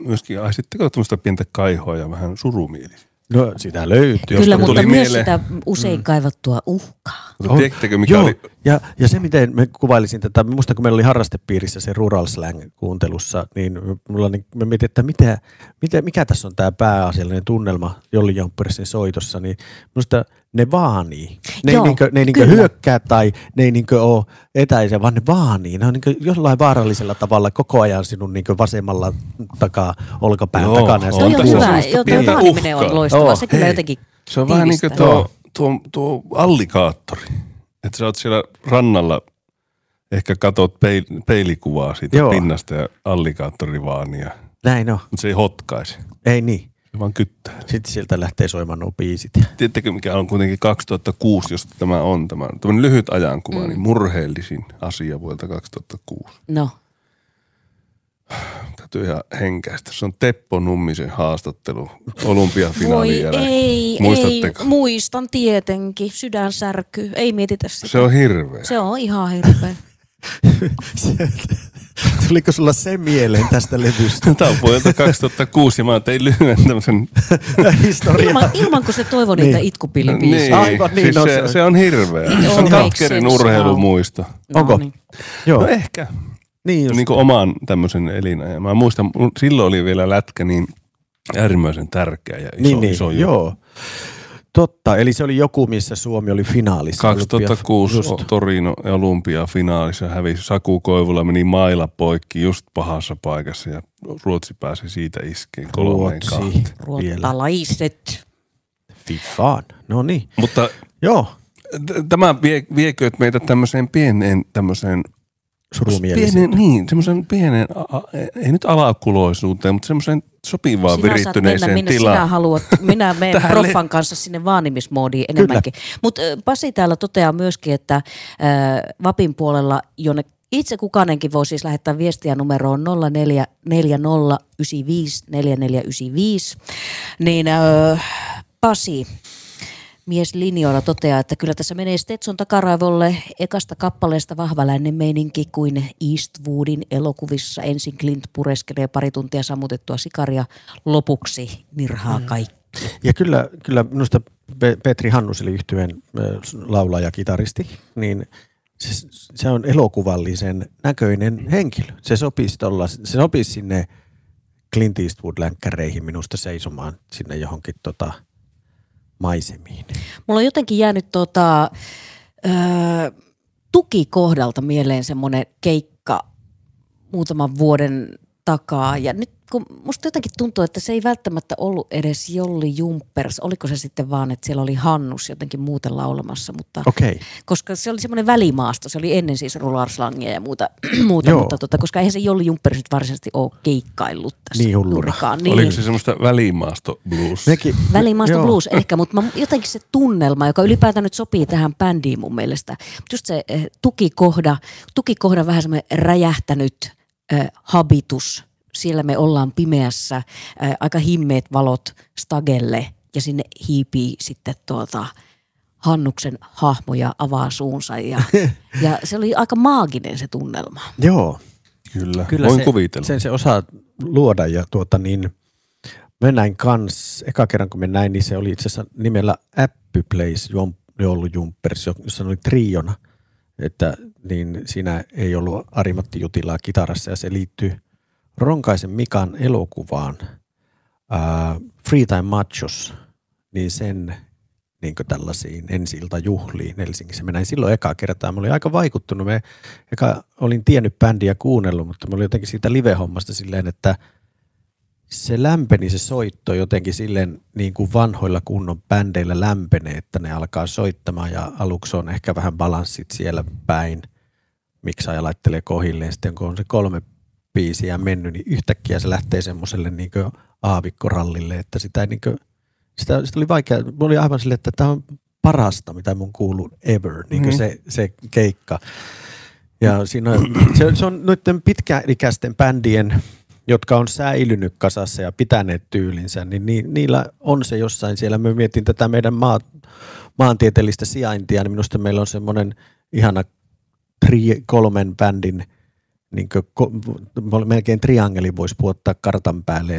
myöskin, aistitteko tämmöistä pientä kaihoa ja vähän surumielisiä? No sitä löytyy. Kyllä, mutta myös sitä usein kaivattua uhkaa. Mutta tiedättekö, mikä oli? Ja se, miten me kuvailisin tätä, muistan kun meillä oli harrastepiirissä se rural slang kuuntelussa, niin me mietin, että mikä tässä on tämä pääasiallinen tunnelma Jolli Jumpersin soitossa, niin minusta ne vaanii. Ne ei niinkö hyökkää tai ne ei niinkö ole etäisiä, vaan ne vaanii. Ne on niinkö jollain vaarallisella tavalla koko ajan sinun niinkö vasemmalla olkapään takana. Ja se on hyvä. Tuo vaaniminen on loistavaa. Se kyllä jotenkin se on vähän niin kuin tuo allikaattori. Että sä oot siellä rannalla, ehkä katot peilikuvaa siitä pinnasta ja allikaattori vaania. Näin on. Mutta se ei hotkaisi. Ei niin. Se vaan kyttää. Sitten sieltä lähtee soimaan nuo biisit. Tiedättekö, mikä on kuitenkin 2006, josta tämä on tämmöinen lyhyt ajankuva, niin murheellisin asia vuodelta 2006. No. Täytyy ihan henkäistä. Se on Teppo Nummisen haastattelu olympiafinaalin jälkeen. Muistatteko? Muistan tietenkin. Sydän särkyy. Ei mietitä sitä. Se on hirveä. Se on ihan hirveä. Tuliko sulla se mieleen tästä levystä? Tämä on vuodelta 2006 ja mä tein lyhyen tämmöisen historiaa. Ilman kun se toivoi niitä itkupillibiisiä. Niin, aivan niin. Siis se on hirveä. Se on katkerin urheilumuisto. Onko? Niin. Joo. No ehkä. Niin kuin oman tämmöisen elinajan. Mä muistan, silloin oli vielä lätkä niin äärimmäisen tärkeä ja iso juttu. Joo. Totta, eli se oli joku, missä Suomi oli finaalissa. 2006 Torino ja olympiafinaalissa hävisi. Saku Koivula meni maila poikki just pahassa paikassa ja Ruotsi pääsi siitä iskeen 3-2. Ruottalaiset. Fifaan. No niin. Mutta joo. Tämä viekö meitä tämmöiseen pieneen tämmöiseen surumielisyyteen. Semmoisen pienen, ei nyt alakuloisuuteen, mutta semmoisen sopivaan virittyneeseen tilaan. Sinä haluat, minä menen proffan kanssa sinne vaanimismoodiin enemmänkin. Mutta Pasi täällä toteaa myöskin, että Vapin puolella, jonne itse kukainenkin voi siis lähettää viestiä numeroon 0440954495, niin Pasi mies linjoilla toteaa, että kyllä tässä menee Stetson takaraivolle ekasta kappaleesta vahvaläinen meininki kuin Eastwoodin elokuvissa. Ensin Clint pureskelee pari tuntia sammutettua sikaria, lopuksi nirhaa kaikki. Ja kyllä minusta Petri Hannuseli -yhtyeen laulaja, kitaristi, niin se on elokuvallisen näköinen henkilö. Se sopisi sinne Clint Eastwood-länkkäreihin minusta seisomaan sinne johonkin maisemiin. Mulla on jotenkin jäänyt tukikohdalta mieleen semmoinen keikka muutaman vuoden takaa. Ja nyt kun musta jotenkin tuntuu, että se ei välttämättä ollut edes Jolli Jumpers. Oliko se sitten vaan, että siellä oli Hannus jotenkin muuten laulamassa. Mutta, koska se oli semmoinen välimaasto. Se oli ennen siis Rularslangia ja muuta mutta koska eihän se Jolli Jumpers nyt varsinaisesti ole keikkaillut tässä. Niin hulluna. Niin. Oliko se semmoista välimaasto blues? Välimaasto blues ehkä, mutta jotenkin se tunnelma, joka ylipäätään nyt sopii tähän bändiin mun mielestä. Just se tukikohda vähän semmoinen räjähtänyt habitus. Siellä me ollaan pimeässä, aika himmeet valot stagelle ja sinne hiipii sitten Hannuksen hahmo ja avaa suunsa ja se oli aika maaginen se tunnelma. Joo. Kyllä voin kuvitella. Se osaa luoda ja mä näin kans, eka kerran kun mä näin, niin se oli itse asiassa nimellä Appy Place Jolli Jumpers, jossa oli triona, että niin siinä ei ollut Ari-Matti Jutilaa kitarassa ja se liittyy Ronkaisen Mikan elokuvaan Free Time Machos, niin sen niin tällaisiin ensi-iltajuhliin Helsingissä. Mä näin silloin ekaa kertaa. Mä olin aika vaikuttunut. Olin tiennyt bändiä kuunnellut, mutta mä olin jotenkin siitä live-hommasta silleen, että se lämpeni se soitto jotenkin silleen niin kuin vanhoilla kunnon bändeillä lämpenee, että ne alkaa soittamaan ja aluksi on ehkä vähän balanssit siellä päin. Miksa laittelee kohilleen. Sitten kun on se 3 biisiä mennyt, niin yhtäkkiä se lähtee semmoiselle niin kuin aavikkorallille, että sitä ei niin kuin, sitä oli vaikea. Mulla oli aivan silleen, että tämä on parasta, mitä mun kuuluu ever, niin kuin se keikka. Ja siinä se on noiden pitkäikäisten bändien, jotka on säilynyt kasassa ja pitäneet tyylinsä, niin niillä on se jossain siellä. Mä mietin tätä meidän maantieteellistä sijaintia, niin minusta meillä on semmoinen ihana 3 bändin, niin melkein triangeli voisi puottaa kartan päälle,